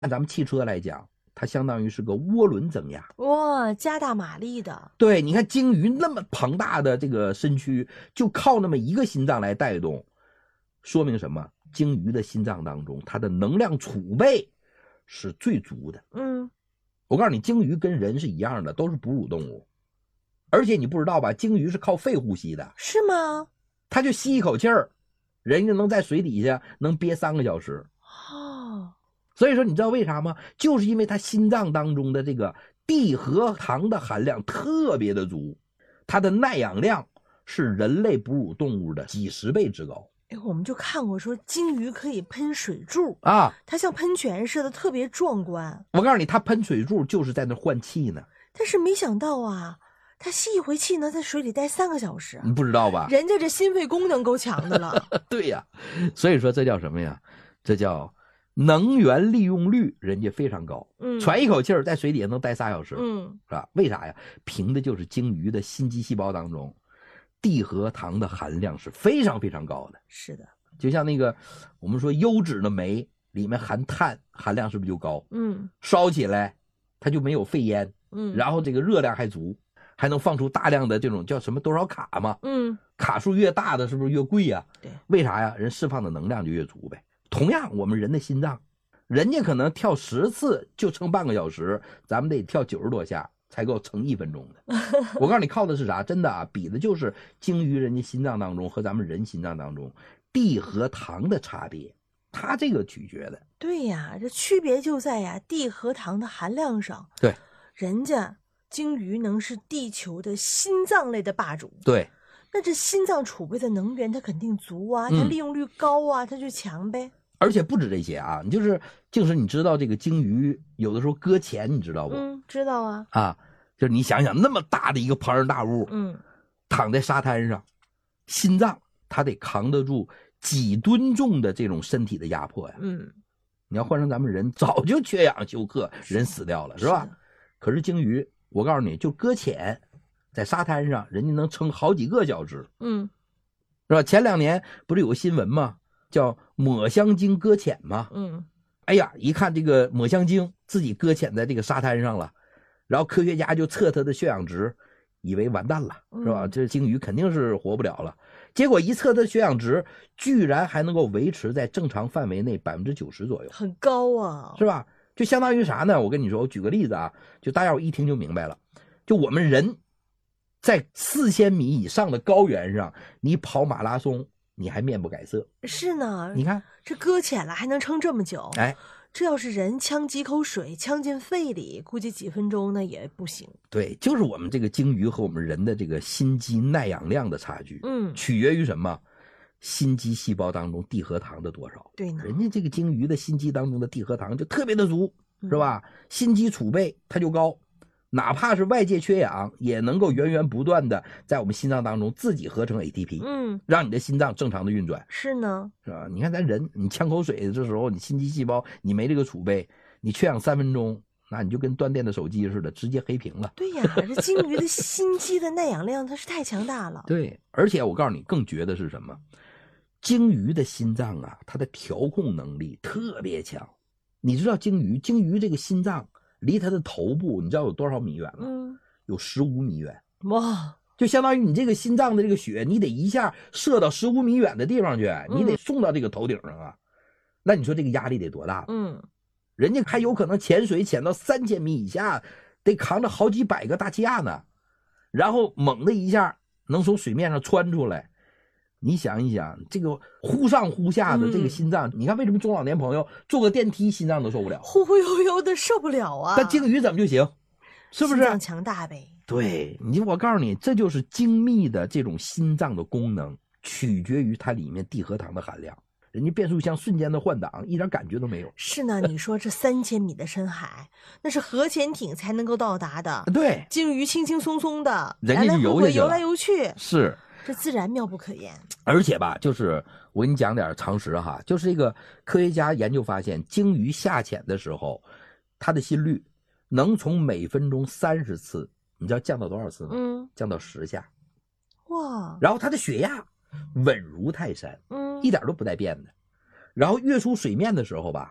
按咱们汽车来讲，它相当于是个涡轮增压。 哇，加大马力的。 对，你看鲸鱼那么庞大的这个身躯，就靠那么一个心脏来带动，说明什么？鲸鱼的心脏当中，它的能量储备是最足的。我告诉你，鲸鱼跟人是一样的，都是哺乳动物，而且你不知道吧，鲸鱼是靠肺呼吸的。 是吗？ 它就吸一口气儿，人家能在水底下能憋3个小时。所以说你知道为啥吗？就是因为它心脏当中的这个地核糖的含量特别的足，它的耐氧量是人类哺乳动物的几十倍之高。 我们就看过说鲸鱼可以喷水柱啊， 它像喷泉似的，特别壮观。 我告诉你，它喷水柱就是在那换气呢。 但是没想到啊，它吸一回气呢，在水里待3个小时。 你不知道吧？ 人家这心肺功能够强的了。 对呀，所以说这叫什么呀？这叫能源利用率，人家非常高。喘一口气儿在水底下能待3小时。是吧？为啥呀？凭的就是鲸鱼的心肌细胞当中地核糖的含量是非常非常高的。 是的， 就像那个我们说优质的煤里面含碳含量是不是就高？烧起来它就没有废烟。然后这个热量还足，还能放出大量的这种叫什么多少卡嘛？卡数越大的是不是越贵呀？ 对， 为啥呀？人释放的能量就越足呗。同样，我们人的心脏，人家可能跳10次就撑半个小时，咱们得跳90多下才够撑1分钟的。我告诉你，靠的是啥？真的啊，比的就是鲸鱼人家心脏当中和咱们人心脏当中地核糖的差别，它这个取决的。 对呀，这区别就在呀地核糖的含量上。 对， 人家鲸鱼能是地球的心脏类的霸主。 对， 那这心脏储备的能源它肯定足啊，它利用率高啊，它就强呗。 而且不止这些啊，就是你知道这个鲸鱼有的时候搁浅，你知道不？ 知道啊。 啊，就是你想想那么大的一个庞然大物，躺在沙滩上，心脏它得扛得住几吨重的这种身体的压迫呀。你要换成咱们人，早就缺氧休克，人死掉了，是吧？可是鲸鱼，我告诉你，就搁浅，在沙滩上，人家能撑好几个小时。是吧？前2年不是有个新闻吗？叫抹香鲸搁浅吗？哎呀，一看这个抹香鲸自己搁浅在这个沙滩上了，然后科学家就测它的血氧值，以为完蛋了，是吧？这鲸鱼肯定是活不了了。结果一测它的血氧值，居然还能够维持在正常范围内90%左右， 很高啊， 是吧？就相当于啥呢？我跟你说，我举个例子啊，就大家一听就明白了。就我们人在4000米以上的高原上，你跑马拉松，你还面不改色。 是呢， 你看这搁浅了还能撑这么久。 哎， 这要是人呛几口水呛进肺里，估计几分钟那也不行。 对，就是我们这个鲸鱼和我们人的这个心肌耐氧量的差距，取决于什么？心肌细胞当中地核糖的多少。 对呢， 人家这个鲸鱼的心肌当中的地核糖就特别的足，是吧？心肌储备它就高，哪怕是外界缺氧，也能够源源不断的在我们心脏当中自己合成 ATP，让你的心脏正常的运转。 是呢， 是吧？你看咱人，你呛口水的时候，你心肌细胞你没这个储备，你缺氧3分钟，那你就跟断电的手机似的，直接黑屏了。 对呀，这鲸鱼的心肌的耐氧量它是太强大了。 对，而且我告诉你，更绝的是什么？鲸鱼的心脏啊，它的调控能力特别强。你知道鲸鱼这个心脏离它的头部，你知道有多少米远吗？有15米远。 哇！ 就相当于你这个心脏的这个血，你得一下射到15米远的地方去，你得送到这个头顶上啊。那你说这个压力得多大？人家还有可能潜水潜到3000米以下，得扛着好几百个大气压呢，然后猛的一下能从水面上窜出来。你想一想，这个忽上忽下的这个心脏，你看为什么中老年朋友坐个电梯心脏都受不了， 忽忽悠悠的受不了啊？ 但鲸鱼怎么就行？是不是？ 心脏强大呗。 对，我告诉你，这就是精密的这种心脏的功能，取决于它里面地核糖的含量。人家变速箱瞬间的换挡，一点感觉都没有。 是呢，你说这3000米的深海，那是核潜艇才能够到达的。 对， 鲸鱼轻轻松松的， 人家就游来游去， 是这自然妙不可言。 而且吧，就是我给你讲点常识哈，就是这个科学家研究发现，鲸鱼下潜的时候，它的心率能从每分钟30次，你知道降到多少次吗？降到10下。 哇！ 然后它的血压稳如泰山，一点都不带变的。然后跃出水面的时候吧，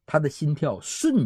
他的心跳瞬